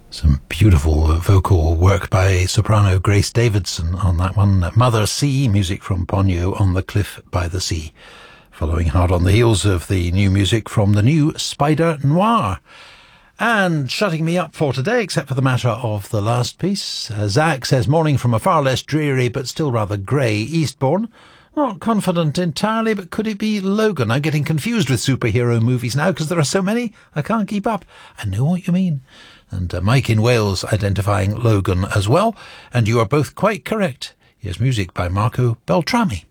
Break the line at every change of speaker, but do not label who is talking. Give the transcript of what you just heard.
Some beautiful vocal work by soprano Grace Davidson on that one. Mother Sea, music from Ponyo on the Cliff by the Sea. Following hard on the heels of the new music from the new Spider Noir. And shutting me up for today, except for the matter of the last piece, Zach says, morning from a far less dreary but still rather grey Eastbourne. Not confident entirely, but could it be Logan? I'm getting confused with superhero movies now because there are so many. I can't keep up. I know what you mean. And Mike in Wales identifying Logan as well. And you are both quite correct. Here's music by Marco Beltrami.